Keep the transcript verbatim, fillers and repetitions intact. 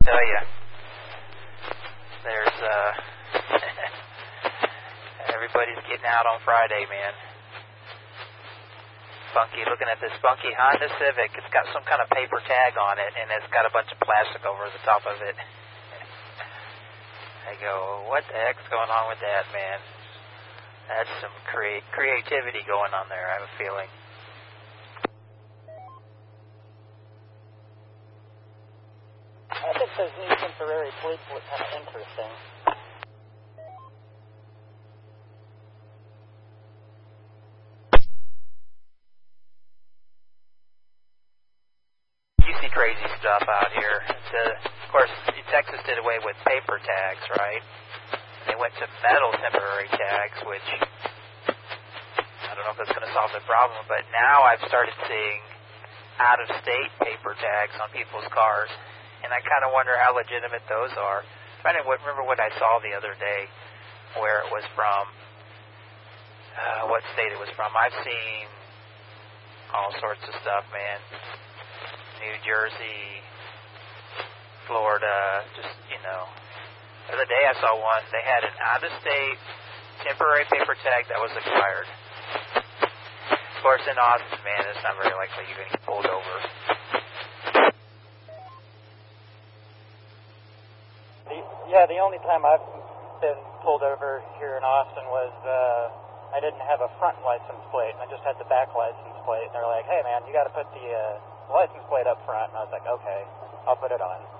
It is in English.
tell you, there's, uh, everybody's getting out on Friday, man. Funky, looking at this funky Honda Civic. It's got some kind of paper tag on it, and it's got a bunch of plastic over the top of it. I go, what the heck's going on with that, man? That's some crea- creativity going on there, I have a feeling. I think those new temporary plates look kind of interesting. You see crazy stuff out here. The, of course, Texas did away with paper tags, right? And they went to metal temporary tags, which I don't know if that's going to solve the problem, but now I've started seeing out-of-state paper tags on people's cars, and I kind of wonder how legitimate those are. I'm trying to remember what I saw the other day, where it was from, uh, what state it was from. I've seen all sorts of stuff, man. New Jersey, Florida, just, you know. The other day I saw one, they had an out-of-state temporary paper tag that was expired. Of course, in Austin, man, it's not very likely you're going to get pulled over. The, yeah, the only time I've been pulled over here in Austin was uh, I didn't have a front license plate, and I just had the back license plate. And they're like, hey, man, you got to put the uh, license plate up front. And I was like, okay, I'll put it on.